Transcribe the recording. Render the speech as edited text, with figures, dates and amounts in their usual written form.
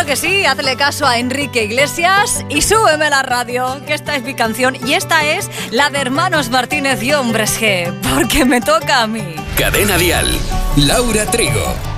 que sí, hazle caso a Enrique Iglesias y súbeme la radio, que esta es mi canción y esta es la de Hermanos Martínez y Hombres G, porque me toca a mí. Cadena Dial, Laura Trigo.